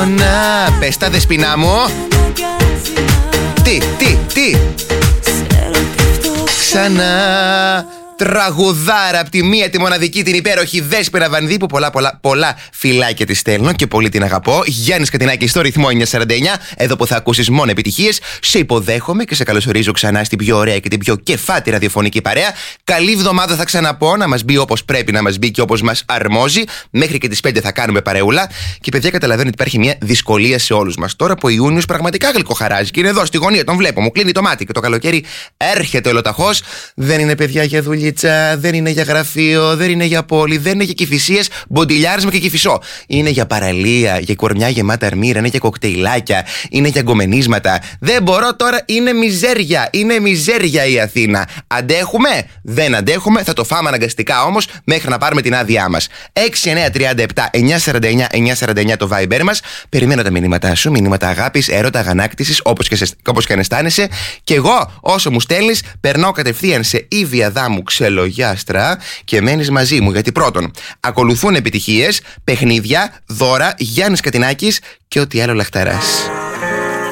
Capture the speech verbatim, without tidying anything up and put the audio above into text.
Μόνα. Πες τα, δεσποινά μου. Τι, τι, τι. Ξανά. Τραγουδάρα από τη μία τη μοναδική, την υπέροχη Δέσποινα Βανδύ, που πολλά πολλά πολλά φιλάκια τη στέλνω και πολύ την αγαπώ. Γιάννης Κατινάκης στο ρυθμό εννιακόσια σαράντα εννιά, εδώ που θα ακούσεις μόνο επιτυχίες. Σε υποδέχομαι και σε καλωσορίζω ξανά στην πιο ωραία και την πιο κεφάτη ραδιοφωνική παρέα. Καλή εβδομάδα θα ξαναπώ, να μας μπει όπως πρέπει να μας μπει και όπως μας αρμόζει. Μέχρι και τις πέντε θα κάνουμε παρεούλα. Και παιδιά, καταλαβαίνω ότι υπάρχει μια δυσκολία σε όλους μας. Τώρα που ο Ιούνιος πραγματικά γλυκοχαράζει και είναι εδώ στη γωνία, τον βλέπω, μου κλείνει το μάτι και το καλοκαίρι έρχεται ολοταχώς. Δεν είναι παιδιά για δουλειά. Δεν είναι για γραφείο, δεν είναι για πόλη, δεν είναι για Κηφισίες, μποντιλιάρισμα και Κηφισό. Είναι για παραλία, για κορμιά γεμάτα αρμύρα, είναι για κοκτέιλάκια, είναι για γκομενίσματα. Δεν μπορώ τώρα, είναι μιζέρια. Είναι μιζέρια η Αθήνα. Αντέχουμε, δεν αντέχουμε, θα το φάμε αναγκαστικά όμως μέχρι να πάρουμε την άδειά μας. έξι εννιά τρία επτά εννιακόσια σαράντα εννιά εννιακόσια σαράντα εννιά το Viber μας. Περιμένω τα μηνύματά σου, μηνύματα αγάπης, έρωτα, αγανάκτησης, όπως και, σε, όπως και αν αισθάνεσαι. Και εγώ, όσο μου στέλνεις, περνάω κατευθείαν σε Ήβια Δάμου Ξελογιάστρα και μένεις μαζί μου. Γιατί πρώτον, ακολουθούν επιτυχίες, παιχνίδια, δώρα, Γιάννης Κατινάκης και ό,τι άλλο λαχταράς.